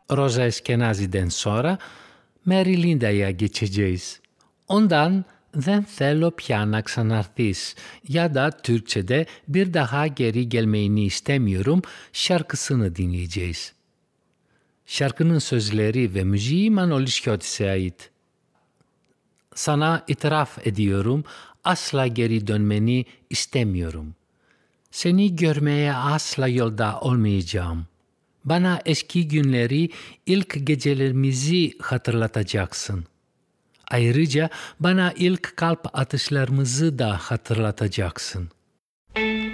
Rosa Eskenazi'den sonra Mary Linda'ya geçeceğiz. Ondan "Δεν θέλω πια να ξαναρθείς" ya da Türkçe'de "Bir daha geri gelmeyini istemiyorum" şarkısını dinleyeceğiz. Şarkının sözleri ve müziği Manoli Şkiotis'e ait. Sana itiraf ediyorum, asla geri dönmeni istemiyorum. Seni görmeye asla yolda olmayacağım. Bana eski günleri, ilk gecelerimizi hatırlatacaksın. Ayrıca bana ilk kalp atışlarımızı da hatırlatacaksın.